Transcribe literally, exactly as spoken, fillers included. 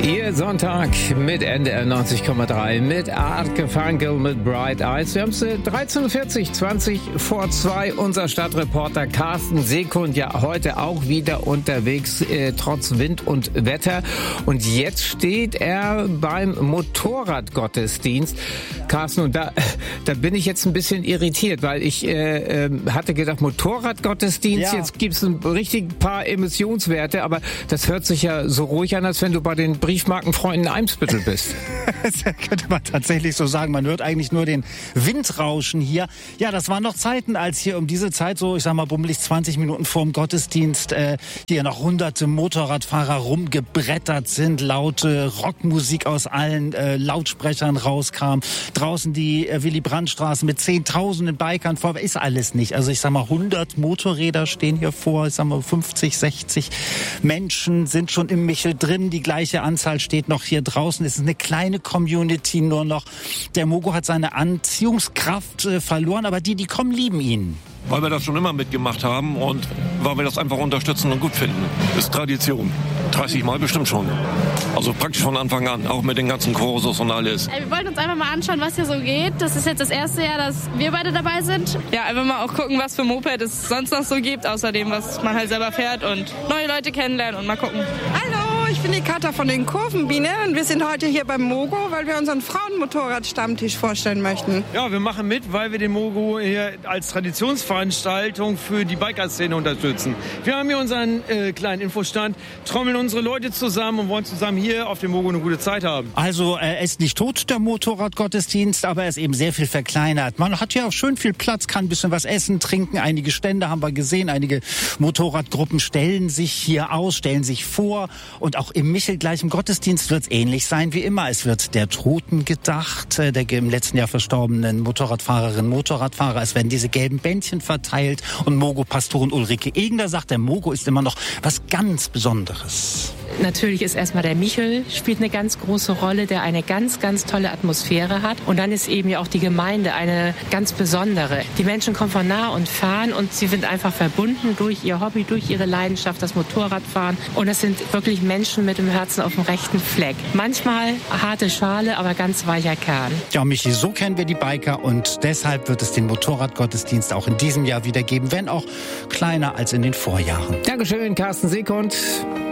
Ihr Sonntag mit N D R neunzig Komma drei, mit Art Garfunkel, mit Bright Eyes. Wir haben es dreizehn Uhr vierzig, zwanzig vor zwei. Unser Stadtreporter Carsten Sekund ja heute auch wieder unterwegs, äh, trotz Wind und Wetter. Und jetzt steht er beim Motorradgottesdienst. Carsten, und da, da bin ich jetzt ein bisschen irritiert, weil ich äh, äh, hatte gedacht, Motorradgottesdienst, ja. Jetzt gibt es ein richtig paar Emissionswerte, aber das hört sich ja so ruhig an, als wenn du bei den Briefmarkenfreunden Eimsbüttel bist. Das könnte man tatsächlich so sagen. Man hört eigentlich nur den Windrauschen hier. Ja, das waren noch Zeiten, als hier um diese Zeit, so ich sag mal bummelig zwanzig Minuten vorm Gottesdienst, äh, hier noch hunderte Motorradfahrer rumgebrettert sind, laute Rockmusik aus allen äh, Lautsprechern rauskam. Draußen die äh, Willy-Brandt-Straße mit zehntausenden Bikern vor, ist alles nicht. Also ich sag mal, hundert Motorräder stehen hier vor, ich sag mal fünfzig, sechzig Menschen sind schon im Michel drin, die gleiche Anzahl steht noch hier draußen. Es ist eine kleine Community nur noch. Der Mogo hat seine Anziehungskraft äh, verloren, aber die, die kommen, lieben ihn. Weil wir das schon immer mitgemacht haben und weil wir das einfach unterstützen und gut finden. Das ist Tradition. dreißig Mal bestimmt schon. Also praktisch von Anfang an, auch mit den ganzen Kursus und alles. Wir wollten uns einfach mal anschauen, was hier so geht. Das ist jetzt das erste Jahr, dass wir beide dabei sind. Ja, einfach mal auch gucken, was für Moped es sonst noch so gibt, außer dem, was man halt selber fährt und neue Leute kennenlernen und mal gucken. Hallo, ich bin die Katha von den Kurvenbiene und wir sind heute hier beim Mogo, weil wir unseren Frauenmotorrad-Stammtisch vorstellen möchten. Ja, wir machen mit, weil wir den Mogo hier als Traditionsveranstaltung für die Biker-Szene unterstützen. Wir haben hier unseren äh, kleinen Infostand, trommeln unsere Leute zusammen und wollen zusammen hier auf dem Mogo eine gute Zeit haben. Also er ist nicht tot, der Motorradgottesdienst, aber er ist eben sehr viel verkleinert. Man hat ja auch schön viel Platz, kann ein bisschen was essen, trinken. Einige Stände haben wir gesehen, einige Motorradgruppen stellen sich hier aus, stellen sich vor. Und auch im Michel gleich im Gottesdienst wird es ähnlich sein wie immer. Es wird der Toten gedacht, der im letzten Jahr verstorbenen Motorradfahrerin, Motorradfahrer. Es werden diese gelben Bändchen verteilt. Und Mogo-Pastorin Ulrike Egner sagt, der Mogo ist immer noch was ganz Besonderes. Natürlich ist erstmal der Michel, spielt eine ganz große Rolle, der eine ganz, ganz tolle Atmosphäre hat. Und dann ist eben ja auch die Gemeinde eine ganz besondere. Die Menschen kommen von nah und fern und sie sind einfach verbunden durch ihr Hobby, durch ihre Leidenschaft, das Motorradfahren. Und es sind wirklich Menschen mit dem Herzen auf dem rechten Fleck. Manchmal harte Schale, aber ganz weicher Kern. Ja, Michi, so kennen wir die Biker und deshalb wird es den Motorradgottesdienst auch in diesem Jahr wieder geben, wenn auch kleiner als in den Vorjahren. Dankeschön, Carsten Sekund.